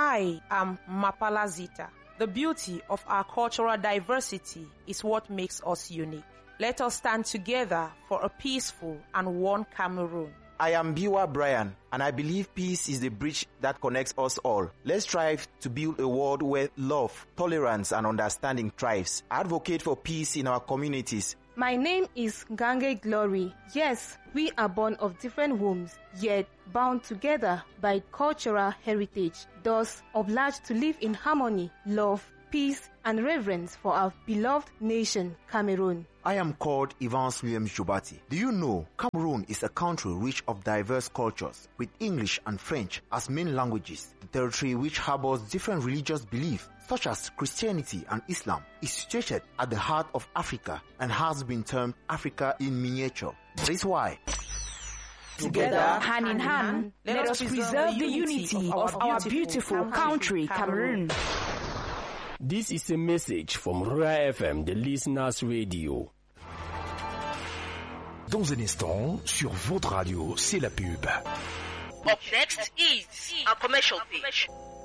I am Mapala Zita. The beauty of our cultural diversity is what makes us unique. Let us stand together for a peaceful and one Cameroon. I am Biwa Brian, and I believe peace is the bridge that connects us all. Let's strive to build a world where love, tolerance, and understanding thrives. Advocate for peace in our communities. My name is Gange Glory. Yes, we are born of different wombs, yet bound together by cultural heritage, thus obliged to live in harmony, love, peace, and reverence for our beloved nation, Cameroon. I am called Evans Williams Jobati. Do you know Cameroon is a country rich of diverse cultures with English and French as main languages. The territory, which harbors different religious beliefs such as Christianity and Islam, is situated at the heart of Africa and has been termed Africa in miniature. That is why together, hand in hand, let us preserve the unity of our beautiful country, Cameroon. This is a message from Royal FM, the listeners' radio. Dans un instant, sur votre radio, c'est la pub. Up next is a commercial page.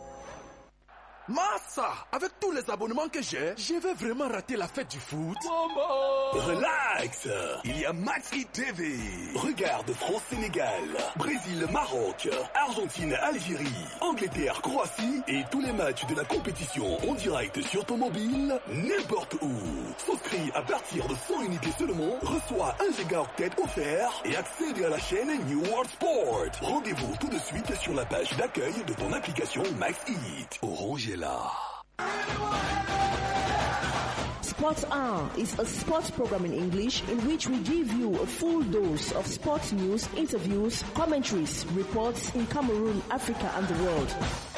Massa, avec tous les abonnements que j'ai, je vais vraiment rater la fête du foot. Maman! Relax! Il y a Max Hit TV. Regarde France-Sénégal, Brésil-Maroc, Argentine-Algérie, Angleterre-Croatie et tous les matchs de la compétition en direct sur ton mobile, n'importe où. Souscris à partir de 100 unités seulement, reçois 1 gigaoctet offert et accède à la chaîne New World Sport. Rendez-vous tout de suite sur la page d'accueil de ton application Max Hit. Orange est là. Sports Hour is a sports program in English in which we give you a full dose of sports news, interviews, commentaries, reports in Cameroon, Africa and the world.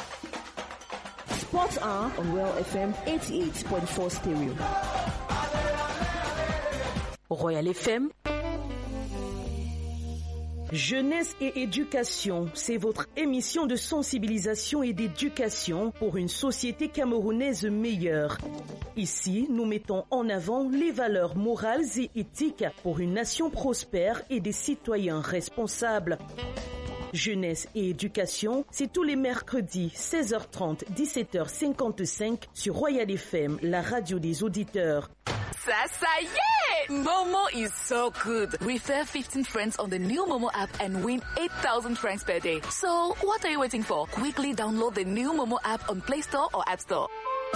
Sports Hour on Royal FM 88.4 stereo. Royal FM. Jeunesse et éducation, c'est votre émission de sensibilisation et d'éducation pour une société camerounaise meilleure. Ici, nous mettons en avant les valeurs morales et éthiques pour une nation prospère et des citoyens responsables. Jeunesse et éducation, c'est tous les mercredis 16h30, 17h55 sur Royal FM, la radio des auditeurs. Ça y est! Momo is so good. Refer 15 friends on the new Momo app and win 8,000 francs per day. So, what are you waiting for? Quickly download the new Momo app on Play Store or App Store.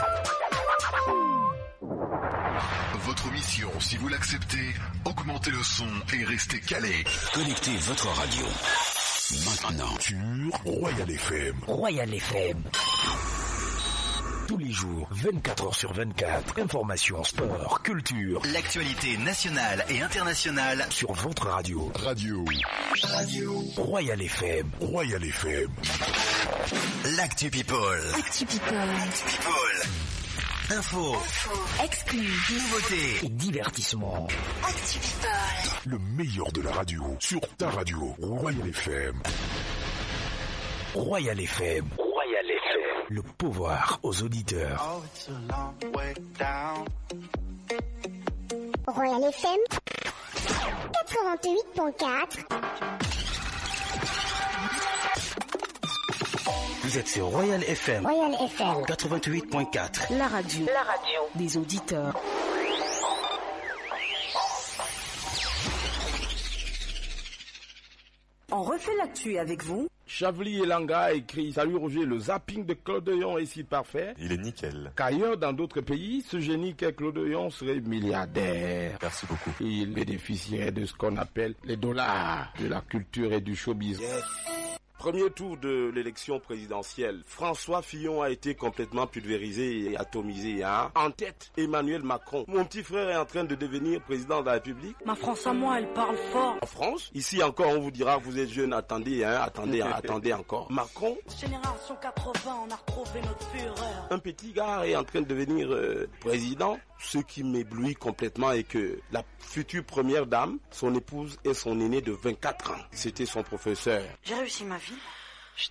Votre mission, si vous l'acceptez, augmentez le son et restez calé. Connectez votre radio maintenant sur Royal FM. Royal FM. Tous les jours, 24 heures sur 24, information, sport, culture. L'actualité nationale et internationale sur votre radio. Radio. Royal FM. Royal FM. L'Actu People. Actu People. Actu People. Info. Exclu. Nouveautés. Et divertissement. Actu People. Le meilleur de la radio sur ta radio. Royal FM. Royal FM. Royal FM. Le pouvoir aux auditeurs. Royal FM 88.4. Vous êtes sur Royal FM. Royal FM 88.4. La radio des auditeurs. On refait l'actu avec vous. Chavely Elanga écrit: Salut Roger, le zapping de Claude Dion est si parfait. Il est nickel. Qu'ailleurs dans d'autres pays, ce génie qu'est Claude Dion serait milliardaire. Merci beaucoup. Il bénéficierait de ce qu'on appelle les dollars de la culture et du showbiz. Yes. Premier tour de l'élection présidentielle, François Fillon a été complètement pulvérisé et atomisé. En tête, Emmanuel Macron. Mon petit frère est en train de devenir président de la République. Ma France à moi, elle parle fort. En France, ici encore, on vous dira que vous êtes jeune. Attendez, attendez encore. Macron. Génération 80, on a retrouvé notre fureur. Un petit gars est en train de devenir président. Ce qui m'éblouit complètement est que la future première dame, son épouse est son aîné de 24 ans. C'était son professeur. J'ai réussi ma vie, je t'aime.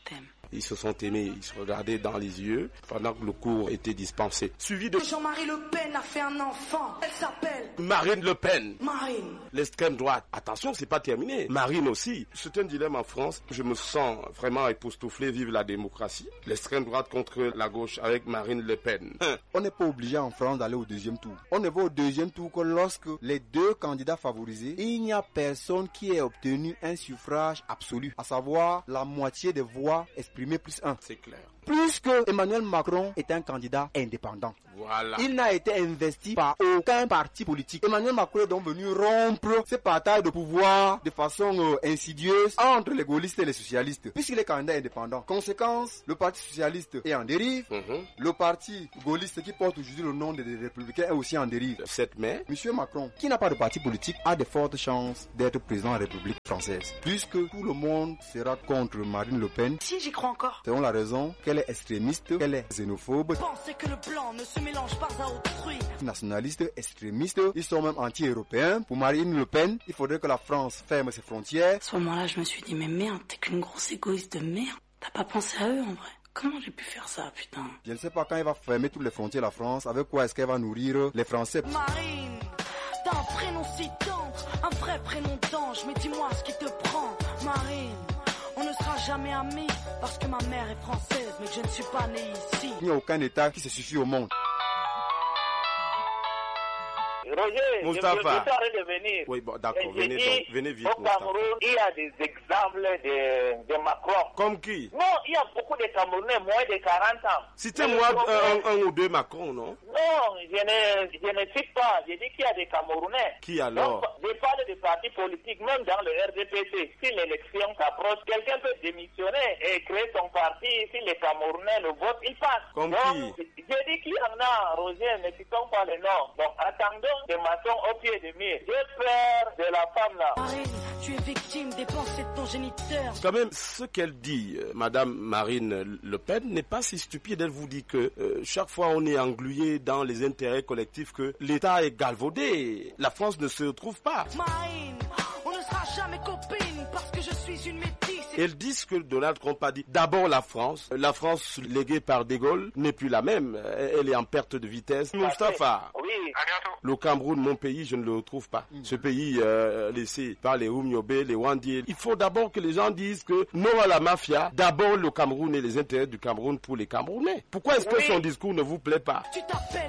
Ils se sont aimés, ils se regardaient dans les yeux pendant que le cours était dispensé. Suivi de Jean-Marie Le Pen a fait un enfant. Elle s'appelle Marine Le Pen. Marine. L'extrême droite. Attention, c'est pas terminé. Marine aussi. C'est un dilemme en France. Je me sens vraiment époustouflé. Vive la démocratie. L'extrême droite contre la gauche avec Marine Le Pen. On n'est pas obligé en France d'aller au deuxième tour. On ne va au deuxième tour que lorsque les deux candidats favorisés, il n'y a personne qui ait obtenu un suffrage absolu, à savoir la moitié des voix exprimées plus 1. C'est clair. Plus que Emmanuel Macron est un candidat indépendant. Voilà. Il n'a été investi par aucun parti politique. Emmanuel Macron est donc venu rompre ces partages de pouvoir de façon insidieuse entre les gaullistes et les socialistes, puisqu'il est candidat indépendant. Conséquence, le parti socialiste est en dérive. Le parti gaulliste qui porte aujourd'hui le nom des républicains est aussi en dérive. 7 mai. Monsieur Macron, qui n'a pas de parti politique, a de fortes chances d'être président de la République française, puisque tout le monde sera contre Marine Le Pen. Si, j'y crois encore. Selon la raison qu'elle est extrémiste, qu'elle est xénophobe. Pensez que le blanc ne se mélange pas à autrui. Nationalistes, extrémistes, ils sont même anti-européens. Pour Marine Le Pen, il faudrait que la France ferme ses frontières. À ce moment-là, je me suis dit, mais merde, t'es qu'une grosse égoïste de merde. T'as pas pensé à eux, en vrai. Comment j'ai pu faire ça, putain? Je ne sais pas quand il va fermer toutes les frontières la France, avec quoi est-ce qu'elle va nourrir les Français. Marine, t'as un prénom si tendre, un vrai prénom d'ange, mais dis-moi ce qui te prend. Marine, on ne sera jamais amis, parce que ma mère est française, mais que je ne suis pas né ici. Il n'y a aucun État qui se suffit au monde. Roger, Mustapha. je suis en train de venir. Oui, bon, d'accord, venez vite, au Cameroun, il y a des exemples de Macron. Comme qui? Non, il y a beaucoup de Camerounais, moins de 40 ans. Citez-moi un ou deux Macron, non? Non, je ne cite pas. Je dis qu'il y a des Camerounais. Qui alors? Donc, je parle des partis politiques, même dans le RDPC. Si l'élection s'approche, quelqu'un peut démissionner et créer son parti. Si les Camerounais le votent, il passe. Comme donc, qui? je dis qu'il y en a, Roger, ne citons pas les noms. Donc, attendons des maçons au pied de mur. J'ai peur de la femme là. Marine, tu es victime des pensées de ton géniteur. Quand même, ce qu'elle dit, Madame Marine Le Pen, n'est pas si stupide. Elle vous dit que chaque fois on est englué dans les intérêts collectifs, que l'État est galvaudé. La France ne se retrouve pas. Marine, on ne sera jamais copines parce que je suis une métisse. Elles disent que Donald Trump a dit d'abord la France léguée par De Gaulle n'est plus la même, elle est en perte de vitesse. Mustapha, oui, à bientôt. Le Cameroun, mon pays, je ne le retrouve pas. Ce pays laissé par les Oumyobé, les Wandi. Il faut d'abord que les gens disent que non à la mafia, d'abord le Cameroun et les intérêts du Cameroun pour les Camerounais. Pourquoi est-ce que son discours ne vous plaît pas? Tu t'appelles